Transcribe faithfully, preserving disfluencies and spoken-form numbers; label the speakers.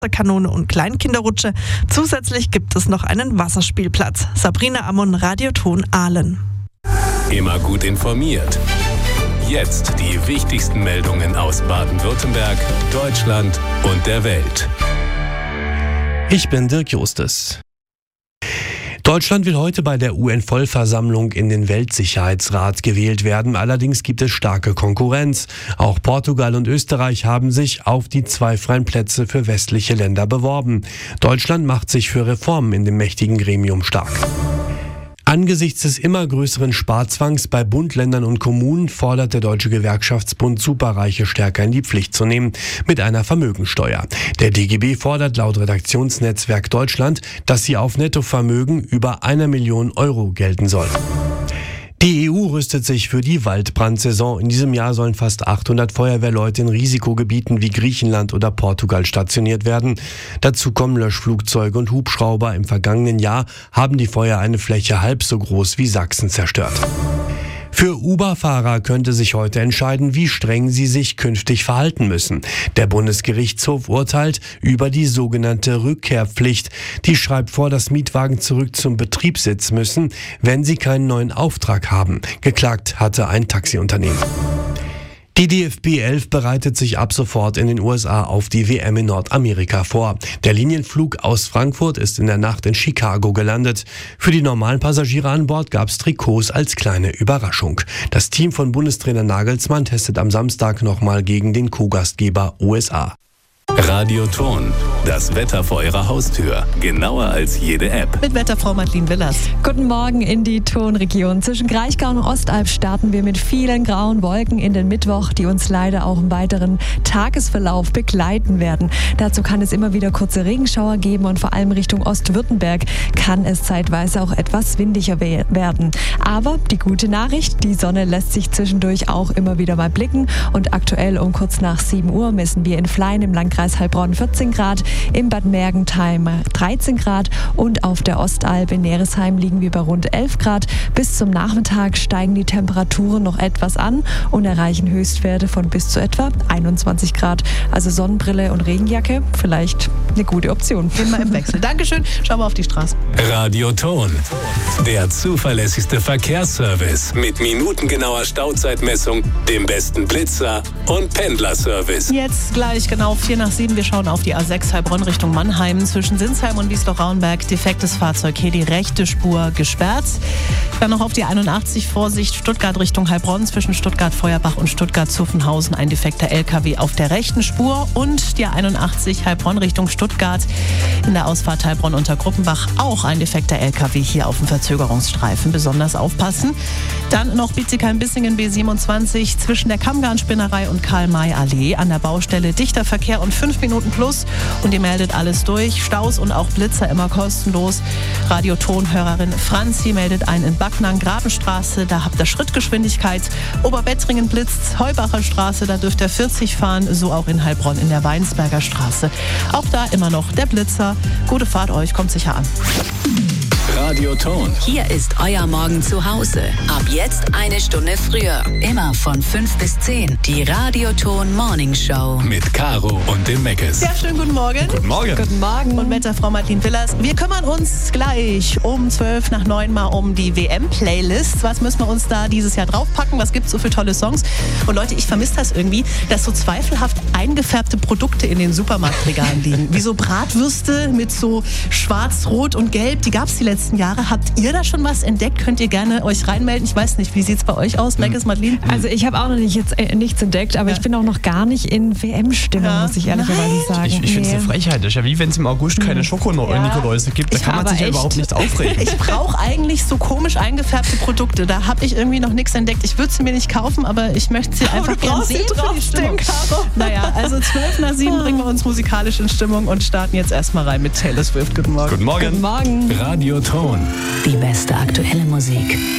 Speaker 1: Kanone und Kleinkinderrutsche. Zusätzlich gibt es noch einen Wasserspielplatz. Sabrina Ammon, Radioton Aalen.
Speaker 2: Immer gut informiert. Jetzt die wichtigsten Meldungen aus Baden-Württemberg, Deutschland und der Welt.
Speaker 3: Ich bin Dirk Justus. Deutschland will heute bei der U N-Vollversammlung in den Weltsicherheitsrat gewählt werden. Allerdings gibt es starke Konkurrenz. Auch Portugal und Österreich haben sich auf die zwei freien Plätze für westliche Länder beworben. Deutschland macht sich für Reformen in dem mächtigen Gremium stark. Angesichts des immer größeren Sparzwangs bei Bund, Ländern und Kommunen fordert der Deutsche Gewerkschaftsbund, Superreiche stärker in die Pflicht zu nehmen mit einer Vermögensteuer. Der D G B fordert laut Redaktionsnetzwerk Deutschland, dass sie auf Nettovermögen über einer Million Euro gelten soll. Die E U rüstet sich für die Waldbrandsaison. In diesem Jahr sollen fast achthundert Feuerwehrleute in Risikogebieten wie Griechenland oder Portugal stationiert werden. Dazu kommen Löschflugzeuge und Hubschrauber. Im vergangenen Jahr haben die Feuer eine Fläche halb so groß wie Sachsen zerstört. Für Uber-Fahrer könnte sich heute entscheiden, wie streng sie sich künftig verhalten müssen. Der Bundesgerichtshof urteilt über die sogenannte Rückkehrpflicht. Die schreibt vor, dass Mietwagen zurück zum Betriebssitz müssen, wenn sie keinen neuen Auftrag haben. Geklagt hatte ein Taxiunternehmen. Die D F B elf bereitet sich ab sofort in den U S A auf die W M in Nordamerika vor. Der Linienflug aus Frankfurt ist in der Nacht in Chicago gelandet. Für die normalen Passagiere an Bord gab es Trikots als kleine Überraschung. Das Team von Bundestrainer Nagelsmann testet am Samstag nochmal gegen den Co-Gastgeber U S A.
Speaker 2: Radioton, das Wetter vor Ihrer Haustür. Genauer als jede App.
Speaker 1: Mit Wetterfrau Madeleine Willers.
Speaker 4: Guten Morgen in die Tonregion. Zwischen Kraichgau und Ostalb starten wir mit vielen grauen Wolken in den Mittwoch, die uns leider auch im weiteren Tagesverlauf begleiten werden. Dazu kann es immer wieder kurze Regenschauer geben und vor allem Richtung Ostwürttemberg kann es zeitweise auch etwas windiger werden. Aber die gute Nachricht, die Sonne lässt sich zwischendurch auch immer wieder mal blicken und aktuell um kurz nach sieben Uhr messen wir in Flein im Landkreis Heilbronn vierzehn Grad, im Bad Mergentheim dreizehn Grad und auf der Ostalb in Neresheim liegen wir bei rund elf Grad. Bis zum Nachmittag steigen die Temperaturen noch etwas an und erreichen Höchstwerte von bis zu etwa einundzwanzig Grad. Also Sonnenbrille und Regenjacke, vielleicht eine gute Option.
Speaker 1: Gehen wir im Wechsel. Dankeschön. Schauen wir auf die Straße.
Speaker 2: Radioton, der zuverlässigste Verkehrsservice mit minutengenauer Stauzeitmessung, dem besten Blitzer und Pendlerservice.
Speaker 1: Jetzt gleich genau vier nach sieben. Wir schauen auf die A sechs Heilbronn Richtung Mannheim. Zwischen Sinsheim und Wiesloch-Rauenberg defektes Fahrzeug. Hier die rechte Spur gesperrt. Dann noch auf die einundachtzig. Vorsicht Stuttgart Richtung Heilbronn. Zwischen Stuttgart-Feuerbach und Stuttgart-Zuffenhausen ein defekter L K W auf der rechten Spur. Und die einundachtzig Heilbronn Richtung Stuttgart. In der Ausfahrt Heilbronn unter Gruppenbach auch ein defekter L K W hier auf dem Verzögerungsstreifen. Besonders aufpassen. Dann noch Bietigheim-Bissingen B siebenundzwanzig. Zwischen der Kammgarnspinnerei und Karl-May-Allee. An der Baustelle dichter Verkehr und fünf Minuten plus und ihr meldet alles durch. Staus und auch Blitzer immer kostenlos. Radiotonhörerin Franzi meldet ein in Backnang, Grabenstraße, da habt ihr Schrittgeschwindigkeit. Oberbettringen blitzt, Heubacher Straße, da dürft ihr vierzig fahren, so auch in Heilbronn in der Weinsberger Straße. Auch da immer noch der Blitzer. Gute Fahrt euch, kommt sicher an.
Speaker 2: Radioton.
Speaker 5: Hier ist euer Morgen zu Hause. Ab jetzt eine Stunde früher. Immer von fünf bis zehn. Die Radioton Morning Show.
Speaker 2: Mit Caro und dem Meckes.
Speaker 1: Ja, schönen guten Morgen.
Speaker 3: Guten Morgen.
Speaker 4: Guten Morgen.
Speaker 1: Und Wetterfrau Madeleine Willers. Wir kümmern uns gleich um zwölf nach neun mal um die W M-Playlist. Was müssen wir uns da dieses Jahr draufpacken? Was gibt es so für tolle Songs? Und Leute, ich vermisse das irgendwie, dass so zweifelhaft eingefärbte Produkte in den Supermarktregalen liegen. Wie so Bratwürste mit so schwarz, rot und gelb. Die gab es die letzten Jahre. Habt ihr da schon was entdeckt? Könnt ihr gerne euch reinmelden? Ich weiß nicht, wie sieht es bei euch aus, Meckes, Madeleine?
Speaker 4: Also ich habe auch noch nicht jetzt äh, nichts entdeckt, aber
Speaker 1: Ja.
Speaker 4: ich bin auch noch gar nicht in W M-Stimmung,
Speaker 1: Ja.
Speaker 4: muss ich ehrlicherweise
Speaker 1: Nein.
Speaker 4: sagen.
Speaker 6: Ich, ich finde es eine Frechheit. Das ist ja wie wenn es im August keine Schoko-Nikoläuse gibt. Da
Speaker 4: Ich
Speaker 6: kann man
Speaker 4: aber
Speaker 6: sich ja
Speaker 4: echt.
Speaker 6: überhaupt nicht aufregen.
Speaker 1: Ich brauche eigentlich so komisch eingefärbte Produkte. Da habe ich irgendwie noch nichts entdeckt. Ich würde sie mir nicht kaufen, aber ich möchte sie einfach gerne sehen für die Stimmung. Naja, also zwölf nach sieben bringen wir uns musikalisch in Stimmung und starten jetzt erstmal rein mit Taylor Swift. Guten Morgen.
Speaker 6: Guten Morgen.
Speaker 4: Guten Morgen.
Speaker 2: Radioton.
Speaker 5: Die beste aktuelle Musik.